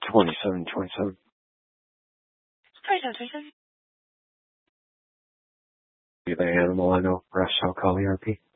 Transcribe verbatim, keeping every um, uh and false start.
twenty-seven twenty-seven. twenty-seven twenty-seven. The animal I know, reptile collie R P.